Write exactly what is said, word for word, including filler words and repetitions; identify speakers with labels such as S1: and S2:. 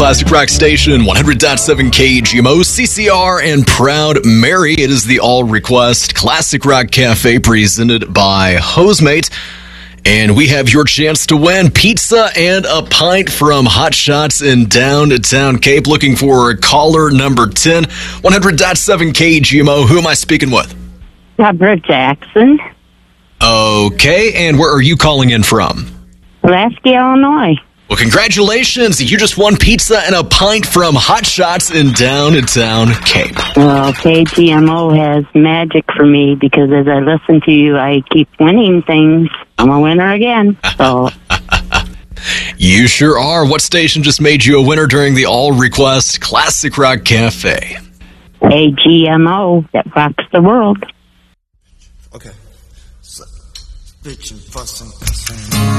S1: Classic Rock Station, one hundred point seven K G M O, C C R, and Proud Mary. It is the All Request Classic Rock Cafe presented by Hosemate. And we have your chance to win pizza and a pint from Hot Shots in downtown Cape. Looking for caller number ten, one hundred point seven K G M O. Who am I speaking with?
S2: Deborah Jackson.
S1: Okay, and where are you calling in from?
S2: Pulaski, Illinois.
S1: Well, congratulations. You just won pizza and a pint from Hot Shots in downtown Cape.
S2: Well, K G M O has magic for me because as I listen to you, I keep winning things. I'm a winner again. So,
S1: you sure are. What station just made you a winner during the All Request Classic Rock Cafe?
S2: K G M O, that rocks the world.
S3: Okay. So, bitch and fussing, cussing.